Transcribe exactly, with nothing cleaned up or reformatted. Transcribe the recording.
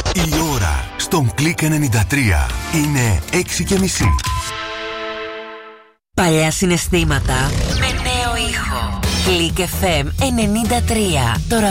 Η ώρα στον Κλικ ενενήντα τρία είναι έξι και μισή. Παλιά συναισθήματα με νέο ήχο. Κλικ εφ εμ ενενήντα τρία. Τώρα